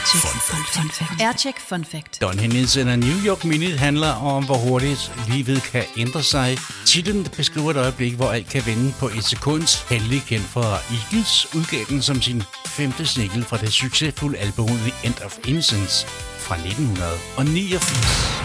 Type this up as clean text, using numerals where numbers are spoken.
Aircheck Fun Fact. Don Hennings and a New York Minute handler om, hvor hurtigt livet kan ændre sig. Titlen beskriver et øjeblik, hvor alt kan vende på et sekund. Heldig kendt fra Eagles udgav den som sin 5. single fra det succesfulde album The End of Innocence fra 1989.